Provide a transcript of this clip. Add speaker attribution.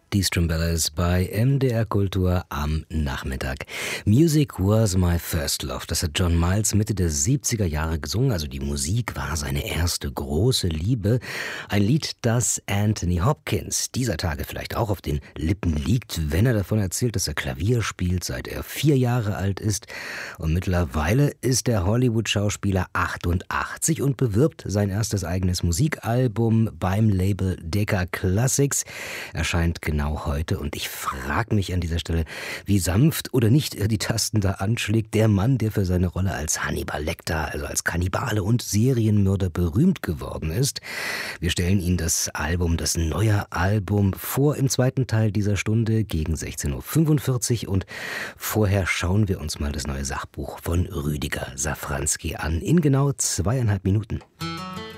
Speaker 1: Die Strumbellas bei MDR Kultur am Nachmittag. Music was my first love. Das hat John Miles Mitte der 70er Jahre gesungen. Also die Musik war seine erste große Liebe. Ein Lied, das Anthony Hopkins dieser Tage vielleicht auch auf den Lippen liegt, wenn er davon erzählt, dass er Klavier spielt, seit er 4 Jahre alt ist. Und mittlerweile ist der Hollywood-Schauspieler 88 und bewirbt sein erstes eigenes Musikalbum beim Label Decca Classics. Erscheint genau heute, und ich frage mich an dieser Stelle, wie sanft oder nicht er die Tasten da anschlägt. Der Mann, der für seine Rolle als Hannibal Lecter, also als Kannibale und Serienmörder berühmt geworden ist. Wir stellen Ihnen das neue Album vor im zweiten Teil dieser Stunde gegen 16.45 Uhr, und vorher schauen wir uns mal das neue Sachbuch von Rüdiger Safranski an in genau 2,5 Minuten.